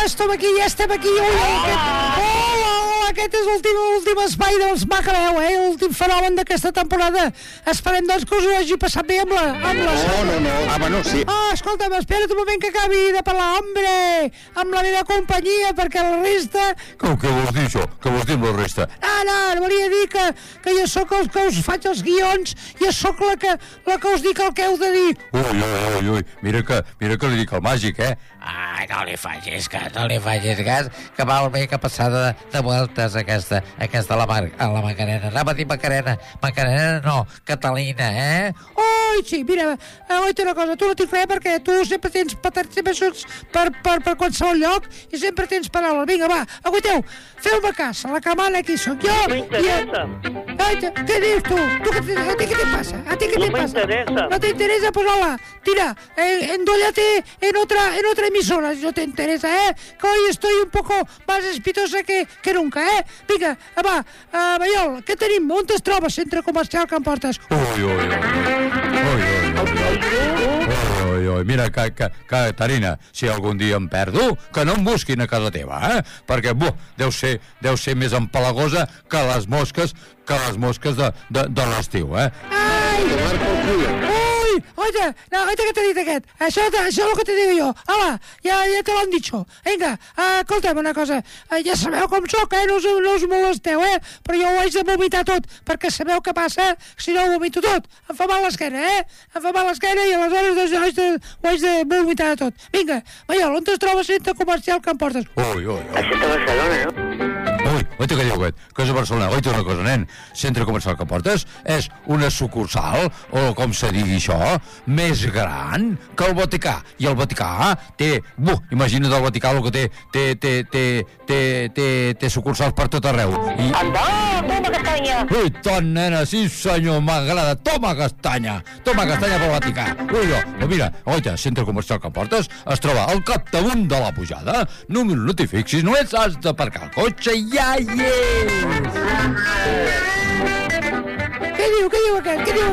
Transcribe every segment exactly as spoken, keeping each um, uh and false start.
estem aquí, ja estem aquí. Hola, aquest, hola, hola, aquest és l'últim espai dels Macabeu, eh? L'últim fenomen d'aquesta temporada. Esperem, doncs, que us ho hagi passat bé amb la... Amb la... No, no, no. Ah, bueno, sí. Ah, escolta'm, espera't un moment que acabi de parlar, hombre, amb la meva companyia, perquè la resta... Com que vols dir això? Què vols dir amb la resta? No, no, volia dir que, que jo sóc el que us faig els guions, jo sóc la que, la que us dic el que heu de dir. Ui, ui, ui, ui, mira que, mira que li dic el màgic, eh? Ai, no li facis cas, no li facis cas, que val bé que passada de, de voltes aquesta, aquesta a la, Mar, a la Macarena. Anava a dir Macarena, Macarena no, Catalina, eh? Oi, sí, mira, eh, oita una cosa, tu no tinc res perquè tu sempre tens patats, sempre surts per, per, per qualsevol lloc i sempre tens paraules. Vinga, va, aguanteu, feu-me cas, la que mana aquí sóc jo. No m'interessa. Oita, què dius tu? Tu què, a ti què te passa? A ti què te No passa? m'interessa. No te interesa? Pues hola, tira, eh, endóllate en otra, en otra emisora si no te interesa, ¿eh? Que hoy estoy un poco más espitosa que, que nunca, ¿eh? Vinga, va, uh, Maiol, què tenim? On es trobes, centre comercial que em portes? Ui, ui, ui. Ui, ui, ui, ui, ui, mira, que, que, Caterina, si algun dia em perdo, que no em busquin a casa teva, eh? Perquè, buh, deu ser, deu ser més empalagosa que les mosques, que les mosques de, de, de l'estiu, eh? Ai! Ui! Oita, no, oita que t'ha dit aquest. Això, això és el que te digo jo. Hola, ja, ja te l'han dit. Vinga, uh, escolta'm una cosa. Uh, ja sabeu com sóc, eh? No us, no us molesteu, eh? Però jo ho haig de vomitar tot, perquè sabeu què passa si no ho vomito tot. Em fa mal l'esquena, eh? Em fa mal l'esquena i aleshores doncs, ho, haig de, ho haig de vomitar tot. Vinga, Maiol, on es troba el centre comercial que em portes? Ui, ui, ui. Això és a Barcelona, no? Ui, oita que diu aquest, que és a Barcelona. Oita una cosa, nen, centre comercial que portes és una sucursal, o com se digui això, més gran que el Vaticà. I el Vaticà té, buh, imagina't el Vaticà el que té, té, té, té, té, té, té sucursals per tot arreu. I... Anda, toma castanya! Ui, tant, nena, sí senyor, m'agrada. Toma castanya, toma castanya pel Vaticà. Ui, jo, però mira, oita, centre comercial que portes es troba al capdamunt de la pujada. Número no t'hi fixis, només has d'aparcar el cotxe i ja hi és. Què diu, què diu aquest, què diu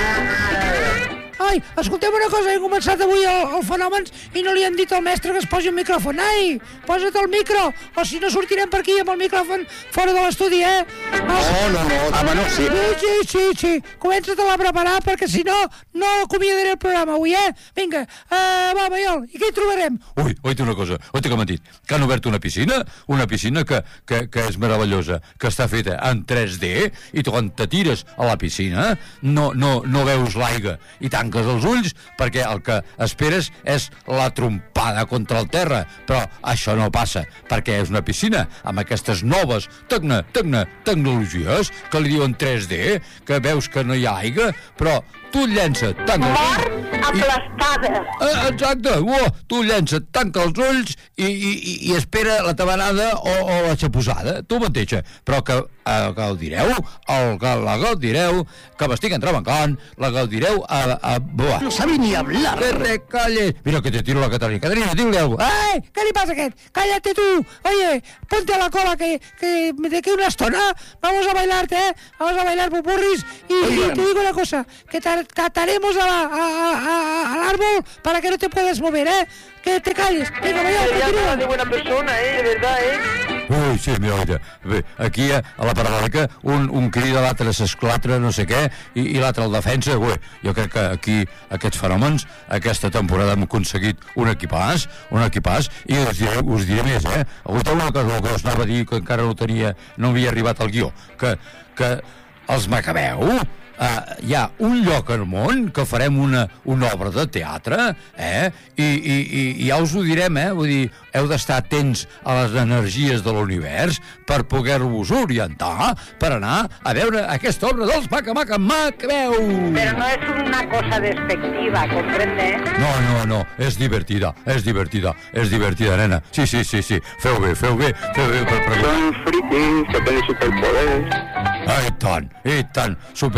aquest? Ai, escolteu una cosa, he començat avui el, el Fenòmens i no li han dit al mestre que es posi el micròfon. Ai, posa't el micro, o si no sortirem per aquí amb el micròfon fora de l'estudi, eh? No, no, no. Ah, bueno, sí. Sí, sí, sí, sí. Comença-te-la a preparar perquè si no, no acomiadaré el programa avui, eh? Vinga, uh, va, Maiol, i què hi trobarem? Ui, oita una cosa, oita que m'han dit, que han obert una piscina, una piscina que, que, que és meravellosa, que està feta en tres D, i tu quan te tires a la piscina no, no, no veus l'aigua, i tanques els ulls perquè el que esperes és la trompada contra el terra, però això no passa, perquè és una piscina amb aquestes noves tecne, tecne, tecnologies que li diuen tres D, que veus que no hi ha aigua, però tu llença, tanca els ulls... Aplastada! Eh, exacte, uah, tu llença, tanca els ulls i, i, i espera la tabanada o, o la xaposada, tu mateixa, però que, eh, que el direu, el, que la gaudireu, que m'estic entrebancant, la gaudireu a... a buah. No sabe ni hablar. Que te calles. Mira que te tiro la Caterina. Caterina, dile algo. Ai, ¿qué le pasa a aquest? Cállate tú. Oye, ponte a la cola que, que de aquí una estona vamos a bailarte, ¿eh? Vamos a bailar pupurris y, y te digo una cosa, que te ataremos a la, a, a, a, al árbol para que no te puedas mover, ¿eh? Que te calles. Venga, vaya, continúa. de buena persona, eh, de verdad, eh. Ui, sí, mira, mira. Bé, aquí a la paral·lèlica un, un crida, l'altre s'esclatra, no sé què, i, i l'altre el defensa. Ui, jo crec que aquí aquests fenòmens, aquesta temporada hem aconseguit un equipàs, un equipàs, i us diré, us diré més, eh? Aguanteu una cosa que us anava a dir, que encara no tenia, no havia arribat al guió, que, que els Macabeu, Uh, hi ha un lloc al món que farem una, una obra de teatre, eh? I, i, i, i ja us ho direm, eh? Vull dir, heu d'estar atents a les energies de l'univers per poder-vos orientar, per anar a veure aquesta obra dels Maca Maca Macabeu. Pero no es una cosa despectiva, ¿comprende? No, no, no, és divertida, és divertida, és divertida, nena. Sí, sí, sí, sí, feu bé, feu bé, feu bé per preguntar. Són friquis que tenen superpoders. Ah, i tant, i tant, super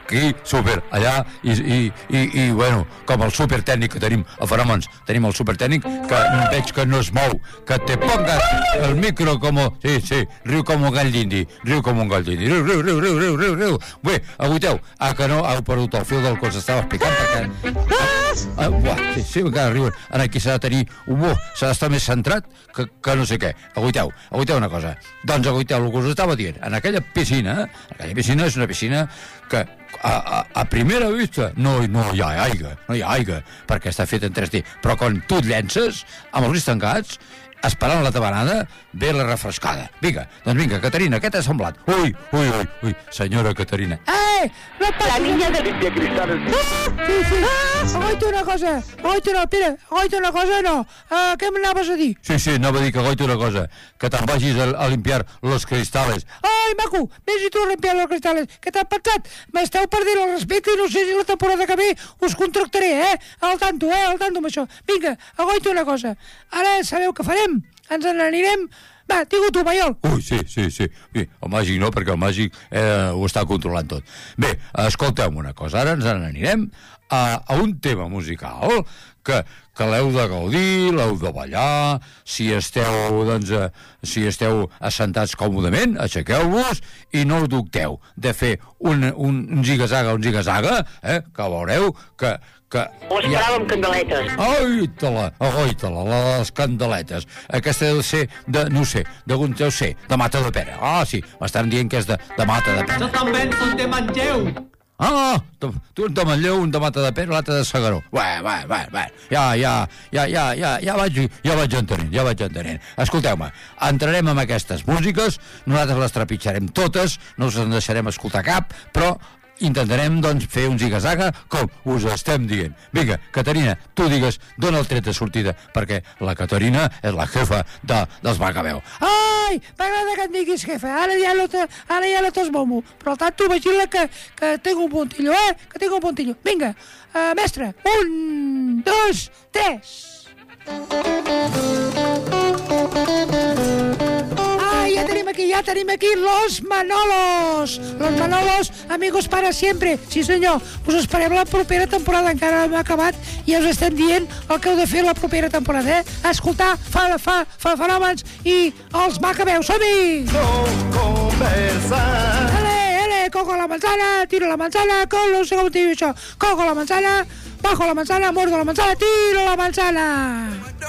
aquí, súper, allà, i, i, i, i bueno, com el supertècnic que tenim a Fenòmens, tenim el supertècnic que veig que no es mou, que te pongas el micro com... Sí, sí, riu com un gall d'indi, riu com un gall d'indi, riu, riu, riu, riu, riu, riu, riu. Bé, aguanteu, ah, que no, heu perdut el fil del que us estava explicant, perquè... Ah, ah, buah, sí, sí, encara riuen. Ara aquí s'ha de tenir humor, s'ha d'estar més centrat que, que no sé què. Aguanteu, aguanteu una cosa. Doncs aguanteu el que us estava dient. En aquella piscina, aquella piscina és una piscina que a, a, a primera vista no, no hi ha aigua, no hi ha aigua, perquè està fet en tres D. Però quan tu et llences, amb els ulls tancats, esperant la tabanada, ve la refrescada. Vinga, doncs vinga, Caterina, què t'ha semblat? Ui, ui, ui, ui, senyora Caterina. Eh, no passa... La niña del... Limpia cristales. Sí, sí. Agoita una cosa, agoita una, Pere, agoita una cosa, no. Uh, què m'anaves a dir? Sí, sí, anava a dir que goita una cosa, que te'n vagis a, a limpiar los cristales. Ai, maco, vés i tu a limpiar els cristales. Què t'has pensat? M'esteu perdent el respecte i no sé si la temporada que ve us contractaré, eh? Al tanto, eh? Al tanto amb això. Vinga, agoita una cosa. Ara sabeu què farem? Ens n'anirem... Va, digue tu, Maiol. Ui, sí, sí, sí. Bé, el màgic no, perquè el màgic eh, ho està controlant tot. Bé, escolteu una cosa, ara ens n'anirem a, a un tema musical que, que l'heu de gaudir, l'heu de ballar, si esteu, doncs, eh, si esteu assentats còmodament, aixequeu-vos i no ho dubteu de fer un, un, un ziga-zaga, un ziga-zaga, eh, que veureu que... que Ho esperàvem amb candeletes. Ai-te-la, ai-te-la, la de les candeletes. Aquesta deu ser de, no ho sé, d'on deu ser, de Mata de Pere. Ah, sí, m'estan dient que és de, de Mata de Pere. Jo també soc de Manlleu. Ah, tu, tu un de Manlleu, un de Mata de Pere, l'altre de Segaró. Bé, bé, bé, bé. Ja, ja, ja, ja, ja, ja vaig, ja vaig entenent, ja vaig entenent. Escolteu-me, entrarem amb aquestes músiques, nosaltres les trepitjarem totes, no us en deixarem escoltar cap, però intentarem, doncs, fer un ziga-zaga com us estem dient. Vinga, Caterina, tu digues d'on el tret de sortida, perquè la Caterina és la jefa de, dels Macabeu. Ai, m'agrada que em diguis jefe. Ara ja no te, ara ja no t'esmomo. Però al tanto, imagina que, que tinc un puntillo, eh? Que tinc un puntillo. Vinga, uh, mestre. Un, dos, tres. Ah, ya tenim aquí, ya tenim aquí los Manolos. Los Manolos, amigos para siempre. Sí, senyor. Us esperem la propera temporada. Encara no hem acabat i ja us estem dient el que heu de fer la propera temporada, eh? Escoltar fa, fa, fa fenòmens i els Macabeus. Som-hi! Ele, ele, coco la manzana, tiro la manzana, con no sé com diu això. Coco la manzana, bajo la manzana, mordo la manzana, tiro la manzana.